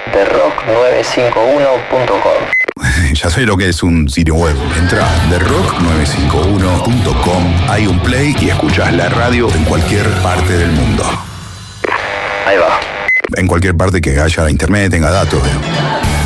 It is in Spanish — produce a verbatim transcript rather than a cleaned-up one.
The rock nueve cinco uno punto com. Ya sé lo que es un sitio web. Entra a the rock nueve cinco uno punto com, hay un play y escuchás la radio en cualquier parte del mundo. Ahí va. En cualquier parte que haya internet, tenga datos.